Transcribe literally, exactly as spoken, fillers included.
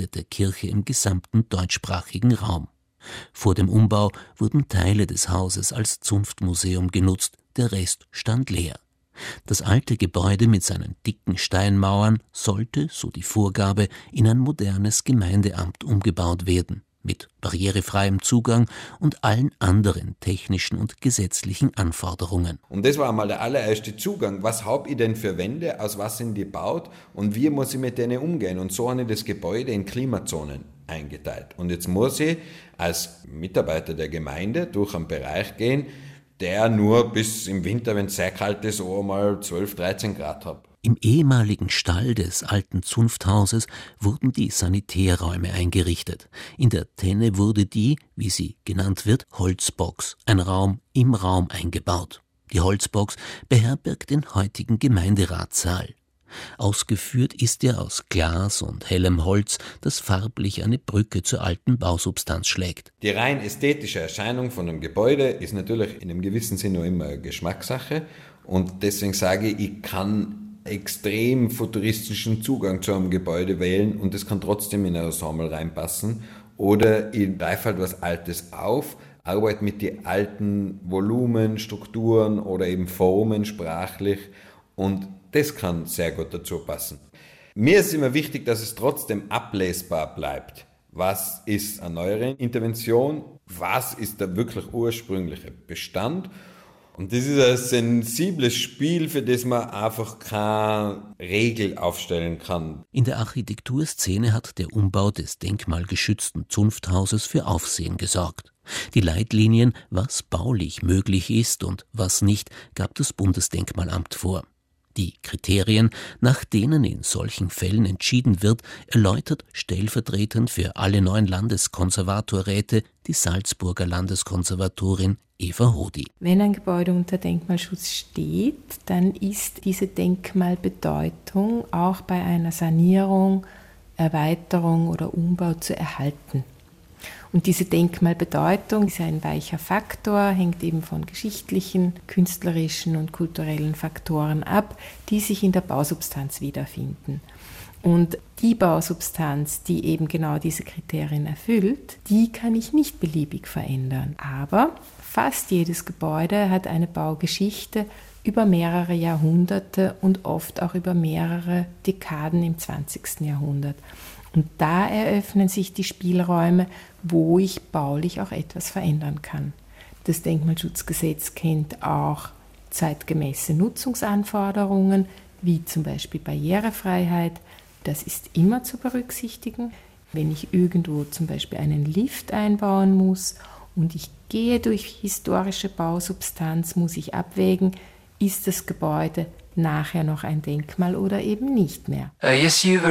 Gebäude der Kirche im gesamten deutschsprachigen Raum. Vor dem Umbau wurden Teile des Hauses als Zunftmuseum genutzt, der Rest stand leer. Das alte Gebäude mit seinen dicken Steinmauern sollte, so die Vorgabe, in ein modernes Gemeindeamt umgebaut werden, mit barrierefreiem Zugang und allen anderen technischen und gesetzlichen Anforderungen. Und das war einmal der allererste Zugang. Was habe ich denn für Wände, aus was sind die gebaut und wie muss ich mit denen umgehen? Und so habe ich das Gebäude in Klimazonen eingeteilt. Und jetzt muss ich als Mitarbeiter der Gemeinde durch einen Bereich gehen, der nur bis im Winter, wenn es sehr kalt ist, auch mal zwölf, dreizehn Grad hat. Im ehemaligen Stall des alten Zunfthauses wurden die Sanitärräume eingerichtet. In der Tenne wurde die, wie sie genannt wird, Holzbox, ein Raum im Raum eingebaut. Die Holzbox beherbergt den heutigen Gemeinderatssaal. Ausgeführt ist er aus Glas und hellem Holz, das farblich eine Brücke zur alten Bausubstanz schlägt. Die rein ästhetische Erscheinung von einem Gebäude ist natürlich in einem gewissen Sinne noch immer eine Geschmackssache. Und deswegen sage ich, ich kann extrem futuristischen Zugang zu einem Gebäude wählen und das kann trotzdem in ein Ensemble reinpassen. Oder ich greife halt was Altes auf, arbeite mit den alten Volumen, Strukturen oder eben Formen sprachlich und das kann sehr gut dazu passen. Mir ist immer wichtig, dass es trotzdem ablesbar bleibt. Was ist eine neuere Intervention? Was ist der wirklich ursprüngliche Bestand? Und das ist ein sensibles Spiel, für das man einfach keine Regel aufstellen kann. In der Architekturszene hat der Umbau des denkmalgeschützten Zunfthauses für Aufsehen gesorgt. Die Leitlinien, was baulich möglich ist und was nicht, gab das Bundesdenkmalamt vor. Die Kriterien, nach denen in solchen Fällen entschieden wird, erläutert stellvertretend für alle neun Landeskonservatorräte die Salzburger Landeskonservatorin Eva Hodi. Wenn ein Gebäude unter Denkmalschutz steht, dann ist diese Denkmalbedeutung auch bei einer Sanierung, Erweiterung oder Umbau zu erhalten. Und diese Denkmalbedeutung ist ein weicher Faktor, hängt eben von geschichtlichen, künstlerischen und kulturellen Faktoren ab, die sich in der Bausubstanz wiederfinden. Und die Bausubstanz, die eben genau diese Kriterien erfüllt, die kann ich nicht beliebig verändern. Aber fast jedes Gebäude hat eine Baugeschichte über mehrere Jahrhunderte und oft auch über mehrere Dekaden im zwanzigsten Jahrhundert. Und da eröffnen sich die Spielräume, wo ich baulich auch etwas verändern kann. Das Denkmalschutzgesetz kennt auch zeitgemäße Nutzungsanforderungen, wie zum Beispiel Barrierefreiheit. Das ist immer zu berücksichtigen. Wenn ich irgendwo zum Beispiel einen Lift einbauen muss und ich gehe durch historische Bausubstanz, muss ich abwägen, ist das Gebäude nachher noch ein Denkmal oder eben nicht mehr. A yes, you've